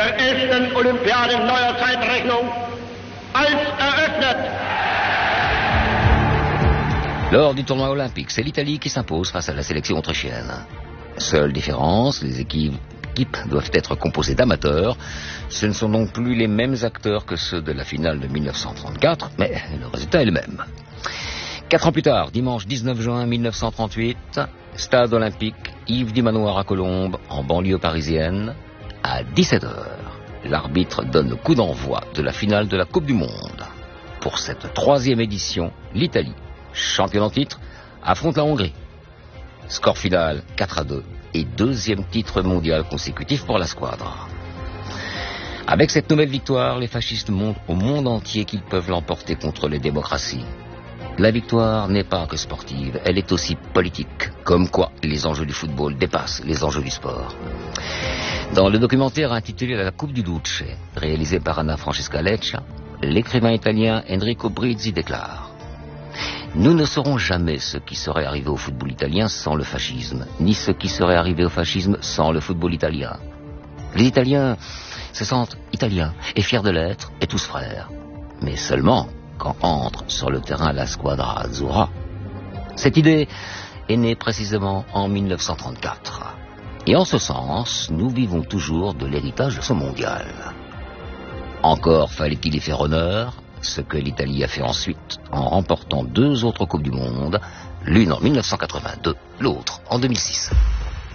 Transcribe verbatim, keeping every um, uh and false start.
der ersten Olympiade neuer Zeitrechnung als eröffnet. Lors du tournoi olympique, c'est l'Italie qui s'impose face à la sélection autrichienne. Seule différence, les équipes doivent être composées d'amateurs. Ce ne sont donc plus les mêmes acteurs que ceux de la finale de mille neuf cent trente-quatre, mais le résultat est le même. Quatre ans plus tard, dimanche dix-neuf juin mille neuf cent trente-huit, stade olympique Yves du Manoir à Colombes, en banlieue parisienne, à dix-sept heures. L'arbitre donne le coup d'envoi de la finale de la Coupe du Monde. Pour cette troisième édition, l'Italie, championne en titre, affronte la Hongrie. Score final quatre à deux et deuxième titre mondial consécutif pour la squadre. Avec cette nouvelle victoire, les fascistes montrent au monde entier qu'ils peuvent l'emporter contre les démocraties. La victoire n'est pas que sportive, elle est aussi politique. Comme quoi, les enjeux du football dépassent les enjeux du sport. Dans le documentaire intitulé La Coupe du Duce, réalisé par Anna Francesca Leccia, l'écrivain italien Enrico Brizzi déclare: nous ne saurons jamais ce qui serait arrivé au football italien sans le fascisme, ni ce qui serait arrivé au fascisme sans le football italien. Les Italiens se sentent italiens et fiers de l'être et tous frères. Mais seulement quand entre sur le terrain la squadra azzurra. Cette idée est née précisément en mille neuf cent trente-quatre. Et en ce sens, nous vivons toujours de l'héritage de ce mondial. Encore fallait-il y faire honneur, ce que l'Italie a fait ensuite en remportant deux autres Coupes du Monde, l'une en mille neuf cent quatre-vingt-deux, l'autre en deux mille six.